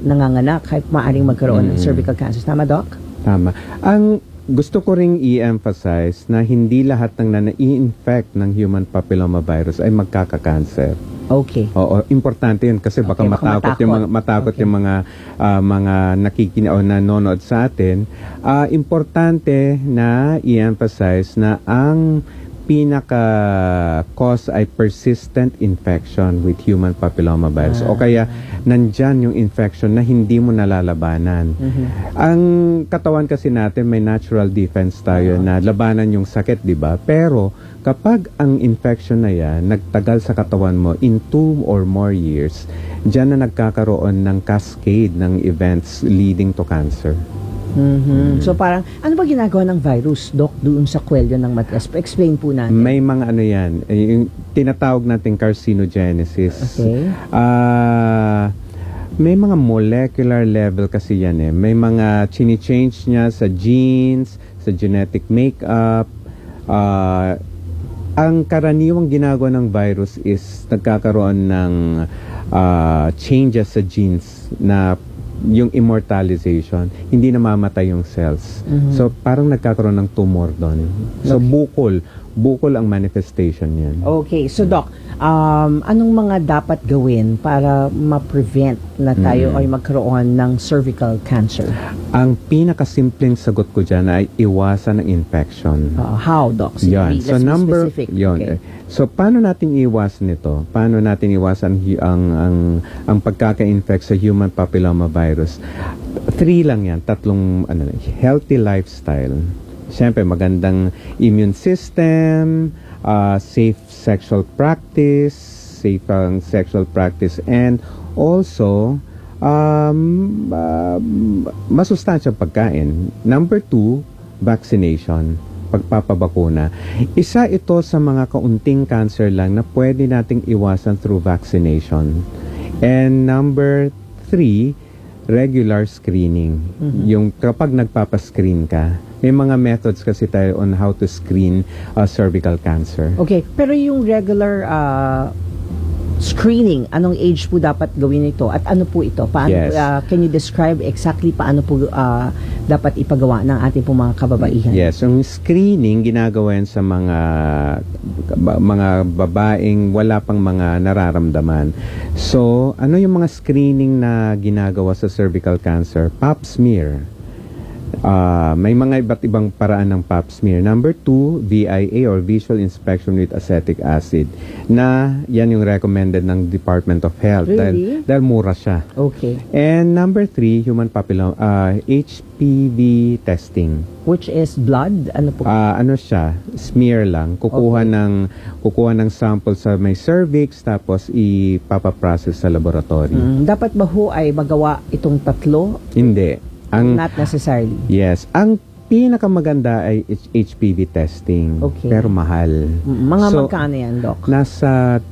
nanganganak kahit maaaring magkaroon ng cervical cancer. Tama, Doc? Tama. Ang gusto ko ring i-emphasize na hindi lahat ng na-i-infect ng human papilloma virus ay magkaka-cancer. Okay. Oo, importante 'yun kasi baka matakot yung mga nakikinig o nanonood sa atin. Importante na i-emphasize na ang pinaka-cause ay persistent infection with human papilloma virus. O kaya, nandyan yung infection na hindi mo nalalabanan. Ang katawan kasi natin, may natural defense tayo na labanan yung sakit, di ba? Pero, kapag ang infection na yan, nagtagal sa katawan mo in 2 or more years, dyan na nagkakaroon ng cascade ng events leading to cancer. So parang, ano ba ginagawa ng virus, Doc, doon sa kwelyo ng matras? Explain po natin. May mga ano yan, yung tinatawag natin carcinogenesis. Okay. May mga molecular level kasi yan eh. May mga chini-change niya sa genes, sa genetic makeup. Ang karaniwang ginagawa ng virus is nagkakaroon ng changes sa genes na yung immortalization, hindi namamatay yung cells. So, parang nagkakaroon ng tumor doon. So, bukol ang manifestation yan. Okay. So, Doc, anong mga dapat gawin para ma-prevent na tayo ay magkaroon ng cervical cancer? Ang pinakasimpleng sagot ko dyan ay iwasan ng infection. How, Doc? Yan. So, specific. Okay. So, paano natin iwasan ito? Paano natin iwasan ang pagkaka-infect sa human papilloma virus? 3 lang yan. 3 healthy lifestyle. Siyempre, magandang immune system, safe sexual practice, and also, masustansyang pagkain. Number 2, vaccination. Pagpapabakuna. Isa ito sa mga kaunting cancer lang na pwede nating iwasan through vaccination. And number 3, regular screening. Yung kapag nagpapascreen ka, may mga methods kasi tayo on how to screen cervical cancer. Okay, pero yung regular screening, anong age po dapat gawin ito? At ano po ito? Paano, can you describe exactly paano po dapat ipagawa ng ating po mga kababaihan? Yes, yung screening ginagawa yan sa mga babaeng wala pang mga nararamdaman. So, ano yung mga screening na ginagawa sa cervical cancer? Pap smear. May mga iba't ibang paraan ng pap smear. Number 2, VIA or visual inspection with acetic acid. Na yan yung recommended ng Department of Health. Really? Dahil mura siya. Okay. And number 3, human papilloma, HPV testing. Which is blood? Ano po? Ano siya? Smear lang. Kukuha ng sample sa may cervix tapos ipapaprocess sa laboratory. Dapat ba ho ay magawa itong 3? Hindi. Not necessarily. Yes. Ang pinakamaganda ay HPV testing. Okay. Pero mahal. Mga magkano yan, Doc? Nasa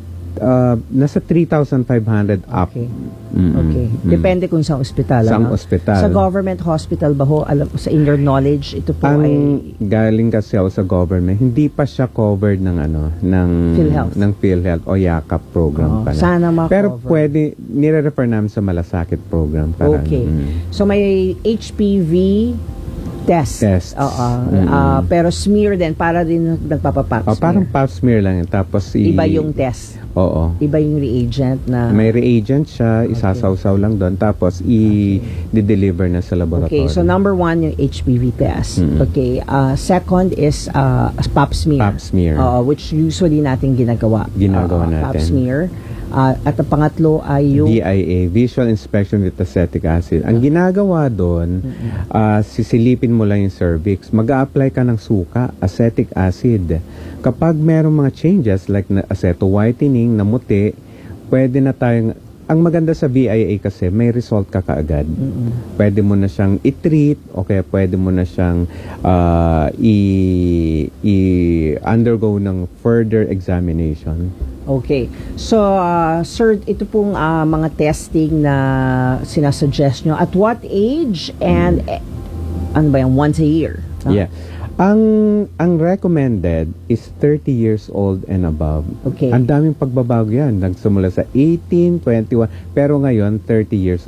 3,500 up. Okay. Okay. Depende kung sa ospital. Sa ospital. Sa government hospital ba ho, alam, sa in your knowledge, ito po galing kasi ako sa government, hindi pa siya covered ng PhilHealth o YAKAP program pa. Sana ma-cover. Pero pwede, nire-refer namin sa malasakit program. Okay. So may HPV test. Pero smear din, para din nagpapapap smear. Parang pap smear lang yun. Tapos iba yung test. Oo. Iba yung reagent na... May reagent siya, isasawsaw lang doon. Tapos i-deliver na sa laboratory. Okay, so number 1 yung HPV test. Okay. Second is pap smear. Pap smear. Which usually natin ginagawa. Natin. Pap smear. At ang pangatlo ay yung VIA, visual inspection with acetic acid. Ang ginagawa doon, sisilipin mo lang yung cervix. Mag-a-apply ka ng suka, acetic acid. Kapag merong mga changes like aceto-whitening, namuti, pwede na tayong... Ang maganda sa VIA kasi may result ka kaagad. Pwede mo na siyang i-treat o kaya pwede mo na siyang i-undergo ng further examination. Okay. So, sir, ito pong mga testing na sinasuggest nyo. At what age and ano ba yan? Once a year? Yeah. Ang recommended is 30 years old and above. Okay. Ang daming pagbabago yan. Nagsimula sa 18, 21, pero ngayon 30 years